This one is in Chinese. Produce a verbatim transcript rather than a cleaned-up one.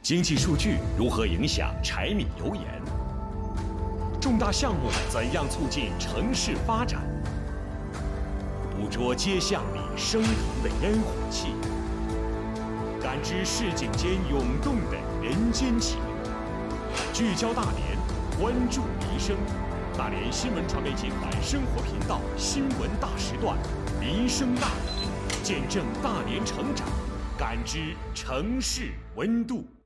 经济数据如何影响柴米油盐？重大项目怎样促进城市发展？捕捉街巷里升腾的烟火气，感知市井间涌动的人间情。聚焦大连，关注民生。大连新闻传媒集团生活频道新闻大时段，民生大连，见证大连成长，感知城市温度。